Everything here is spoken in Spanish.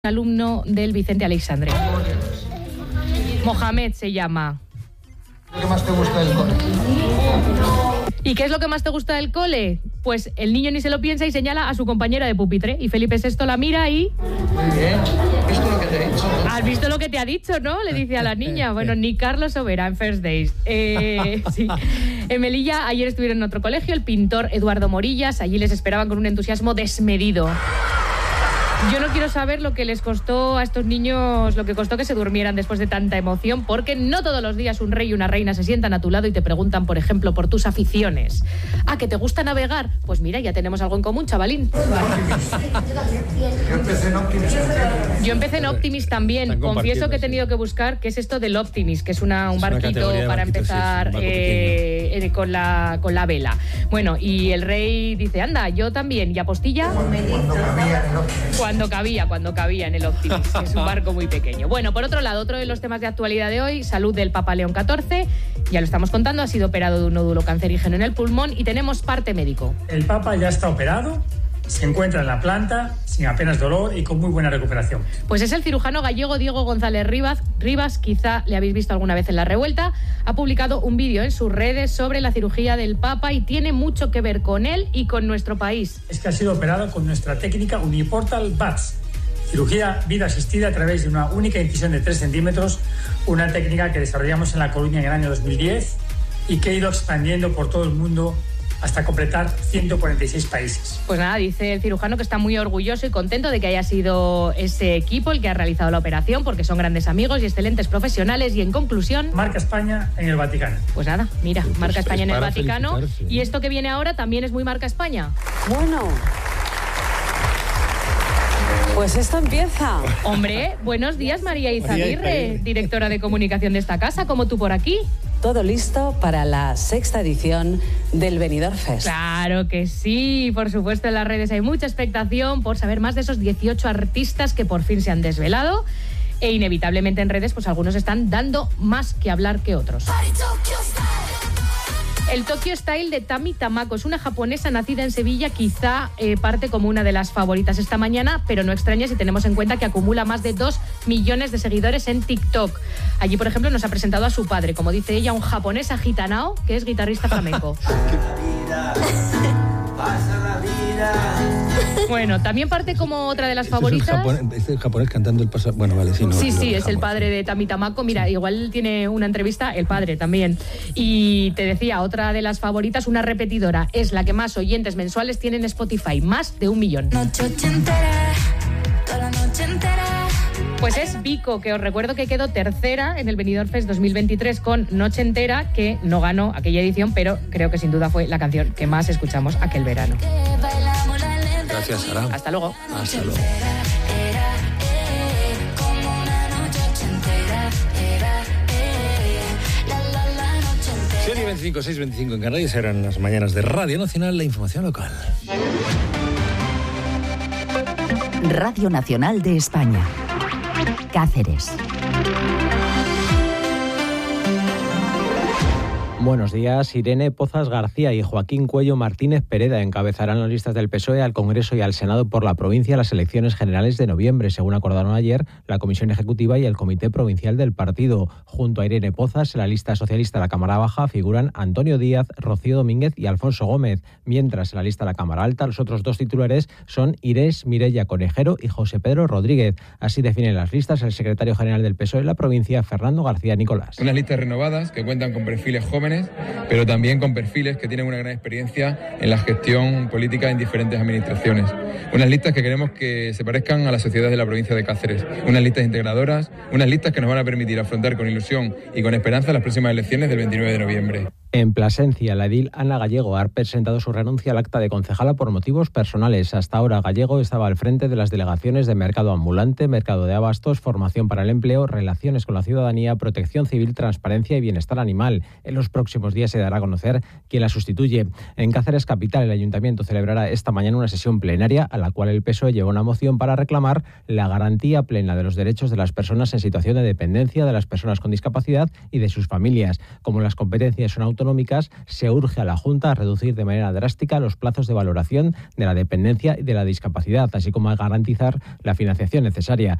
alumno del Vicente Aleixandre. Mohamed se llama. ¿Qué más te gusta del cole? ¿Y qué es lo que más te gusta del cole? Pues el niño ni se lo piensa y señala a su compañera de pupitre. Y Felipe VI la mira y... Muy bien. ¿Has visto lo que te he dicho? ¿Has visto lo que te ha dicho, no? Le dice a la niña. Bueno, ni Carlos Sobera en First Days. Sí. En Melilla ayer estuvieron en otro colegio, el pintor Eduardo Morillas. Allí les esperaban con un entusiasmo desmedido. Yo no quiero saber lo que les costó a estos niños, lo que costó que se durmieran después de tanta emoción, porque no todos los días un rey y una reina se sientan a tu lado y te preguntan, por ejemplo, por tus aficiones. ¿Ah, que te gusta navegar? Pues mira, ya tenemos algo en común, chavalín. Yo empecé en Optimist también. Confieso que he tenido que buscar qué es esto del Optimist, que es un barquito para empezar con la vela. Bueno, y el rey dice, anda, yo también. ¿Y apostilla? Cuando cabía en el Optimist, que es un barco muy pequeño. Bueno, por otro lado, otro de los temas de actualidad de hoy, salud del Papa León XIV, ya lo estamos contando, ha sido operado de un nódulo cancerígeno en el pulmón y tenemos parte médico. El Papa ya está operado, se encuentra en la planta, sin apenas dolor y con muy buena recuperación. Pues es el cirujano gallego Diego González Rivas, quizá le habéis visto alguna vez en La Revuelta, ha publicado un vídeo en sus redes sobre la cirugía del Papa y tiene mucho que ver con él y con nuestro país. Es que ha sido operado con nuestra técnica Uniportal VATS, cirugía vida asistida a través de una única incisión de 3 centímetros, una técnica que desarrollamos en La Coruña en el año 2010 y que ha ido expandiendo por todo el mundo hasta completar 146 países. Pues nada, dice el cirujano que está muy orgulloso y contento de que haya sido ese equipo el que ha realizado la operación, porque son grandes amigos y excelentes profesionales. Y en conclusión... Marca España en el Vaticano. Pues nada, mira, pues marca España en el Vaticano. Y esto que viene ahora también es muy marca España. Bueno... Pues esto empieza. Hombre, buenos días, María Izaguirre, directora de comunicación de esta casa, como tú por aquí. Todo listo para la 6ª edición del Benidorm Fest. Claro que sí, por supuesto en las redes hay mucha expectación por saber más de esos 18 artistas que por fin se han desvelado e inevitablemente en redes pues algunos están dando más que hablar que otros. El Tokyo Style de Tami Tamako es una japonesa nacida en Sevilla, quizá parte como una de las favoritas esta mañana, pero no extraña si tenemos en cuenta que acumula más de 2 millones de seguidores en TikTok. Allí, por ejemplo, nos ha presentado a su padre, como dice ella, un japonés agitanao, que es guitarrista flamenco. Bueno, también parte como otra de las favoritas. Es el japonés cantando el paso. Bueno, vale, sí, no. Sí, es el padre de Tami Tamako. Mira, igual tiene una entrevista, el padre también. Y te decía, otra de las favoritas, una repetidora, es la que más oyentes mensuales tiene en Spotify, más de 1 millón. Noche entera, toda la noche entera. Pues es Vico, que os recuerdo que quedó tercera en el Benidorm Fest 2023 con Noche Entera, que no ganó aquella edición, pero creo que sin duda fue la canción que más escuchamos aquel verano. Gracias, Sara. Hasta luego. Hasta luego. 7:25, 6:25 en Canarias, eran las mañanas de Radio Nacional, la información local. Radio Nacional de España. Cáceres. Buenos días. Irene Pozas García y Joaquín Cuello Martínez Pereda encabezarán las listas del PSOE al Congreso y al Senado por la provincia a las elecciones generales de noviembre, según acordaron ayer la Comisión Ejecutiva y el Comité Provincial del partido. Junto a Irene Pozas, en la lista socialista de la Cámara Baja figuran Antonio Díaz, Rocío Domínguez y Alfonso Gómez, mientras en la lista de la Cámara Alta los otros 2 titulares son Irés Mireia Conejero y José Pedro Rodríguez. Así definen las listas el secretario general del PSOE en la provincia, Fernando García Nicolás. Unas listas renovadas que cuentan con perfiles jóvenes, pero también con perfiles que tienen una gran experiencia en la gestión política en diferentes administraciones. Unas listas que queremos que se parezcan a la sociedad de la provincia de Cáceres. Unas listas integradoras, unas listas que nos van a permitir afrontar con ilusión y con esperanza las próximas elecciones del 29 de noviembre. En Plasencia, la edil Ana Gallego ha presentado su renuncia al acta de concejala por motivos personales. Hasta ahora, Gallego estaba al frente de las delegaciones de Mercado Ambulante, Mercado de Abastos, Formación para el Empleo, Relaciones con la Ciudadanía, Protección Civil, Transparencia y Bienestar Animal. En los próximos días se dará a conocer quién la sustituye. En Cáceres Capital, el Ayuntamiento celebrará esta mañana una sesión plenaria a la cual el PSOE lleva una moción para reclamar la garantía plena de los derechos de las personas en situación de dependencia, de las personas con discapacidad y de sus familias. Como las competencias son autónomas, autonómicas, se urge a la Junta a reducir de manera drástica los plazos de valoración de la dependencia y de la discapacidad, así como a garantizar la financiación necesaria.